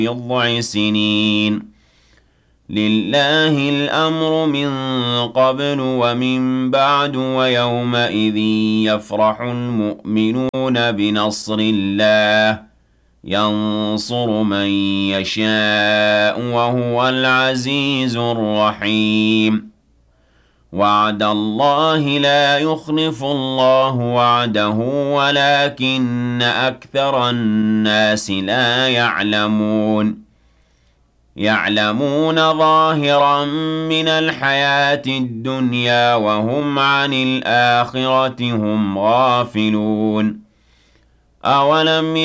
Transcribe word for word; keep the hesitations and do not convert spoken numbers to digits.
بضع سنين لله الأمر من قبل ومن بعد ويومئذ يفرح المؤمنون بنصر الله ينصر من يشاء وهو العزيز الرحيم وعد الله لا يخلف الله وعده ولكن أكثر الناس لا يعلمون يعلمون ظاهرا من الحياة الدنيا وهم عن الآخرة هم غافلون أولم